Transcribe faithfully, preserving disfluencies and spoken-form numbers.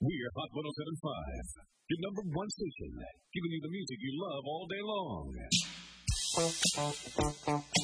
We're Hot one oh seven point five, your number one station, giving you the music you love all day long.